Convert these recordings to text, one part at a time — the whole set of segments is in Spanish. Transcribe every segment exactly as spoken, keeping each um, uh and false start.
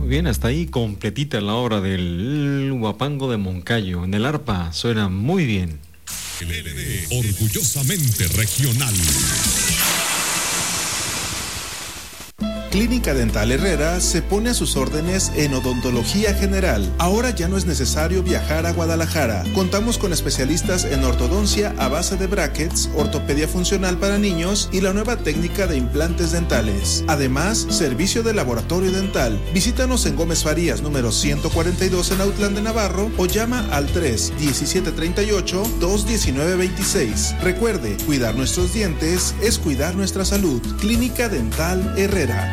bien, hasta ahí completita la obra del Huapango de Moncayo. En el arpa suena muy bien. L L D, orgullosamente regional. Clínica Dental Herrera se pone a sus órdenes en odontología general. Ahora ya no es necesario viajar a Guadalajara. Contamos con especialistas en ortodoncia a base de brackets, ortopedia funcional para niños y la nueva técnica de implantes dentales. Además, servicio de laboratorio dental. Visítanos en Gómez Farías, número ciento cuarenta y dos en Autlán de Navarro o llama al tres diecisiete treinta y ocho dos diecinueve veintiséis. Recuerde, cuidar nuestros dientes es cuidar nuestra salud. Clínica Dental Herrera.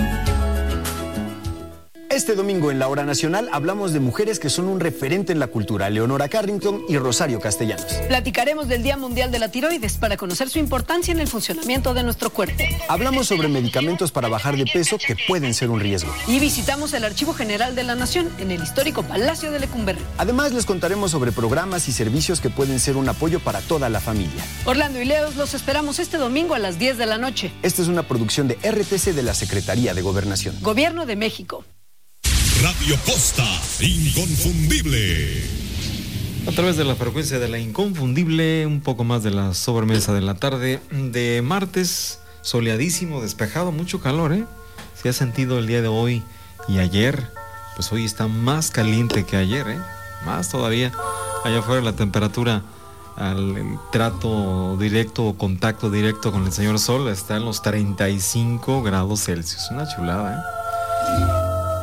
Este domingo en la Hora Nacional hablamos de mujeres que son un referente en la cultura, Leonora Carrington y Rosario Castellanos. Platicaremos del Día Mundial de la Tiroides para conocer su importancia en el funcionamiento de nuestro cuerpo. Hablamos sobre medicamentos para bajar de peso que pueden ser un riesgo. Y visitamos el Archivo General de la Nación en el histórico Palacio de Lecumberri. Además les contaremos sobre programas y servicios que pueden ser un apoyo para toda la familia. Orlando y Leos los esperamos este domingo a las diez de la noche. Esta es una producción de R T C de la Secretaría de Gobernación. Gobierno de México. Radio Costa, inconfundible. A través de la frecuencia de la inconfundible, un poco más de la sobremesa de la tarde de martes, soleadísimo, despejado, mucho calor, ¿eh? Se ha sentido el día de hoy y ayer, pues hoy está más caliente que ayer, ¿eh? Más todavía. Allá afuera la temperatura al trato directo o contacto directo con el señor Sol está en los treinta y cinco grados Celsius. Una chulada, ¿eh?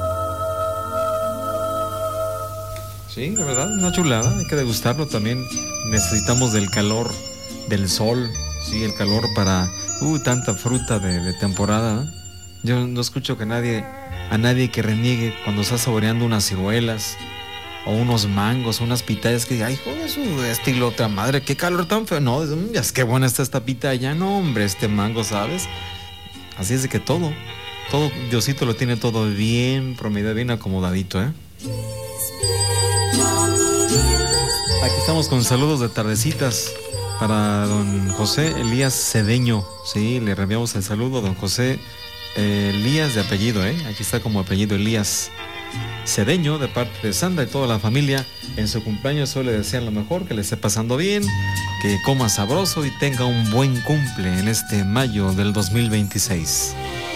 Sí, la verdad, una chulada, hay que degustarlo también. Necesitamos del calor, del sol, sí, el calor para uh, tanta fruta de, de temporada, ¿no? Yo no escucho que nadie, a nadie que reniegue cuando está saboreando unas ciruelas o unos mangos, unas pitayas que diga, ay, joder, su estilo otra madre, qué calor tan feo. No, es que buena está esta pitaya, no, hombre, este mango, ¿sabes? Así es de que todo, todo, Diosito lo tiene todo bien promediado, bien acomodadito, ¿eh? Aquí estamos con saludos de tardecitas para don José Elías Cedeño. Sí, le reenviamos el saludo a don José eh, Elías de apellido, ¿eh? Aquí está como apellido Elías Cedeño, de parte de Sandra y toda la familia. En su cumpleaños solo le desean lo mejor, que le esté pasando bien, que coma sabroso y tenga un buen cumple en este mayo del dos mil veintiséis.